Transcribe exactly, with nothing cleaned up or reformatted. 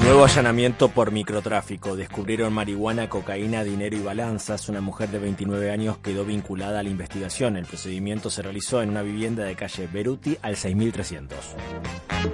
Nuevo allanamiento por microtráfico. Descubrieron marihuana, cocaína, dinero y balanzas. Una mujer de veintinueve años quedó vinculada a la investigación. El procedimiento se realizó en una vivienda de calle Beruti al seis mil trescientos.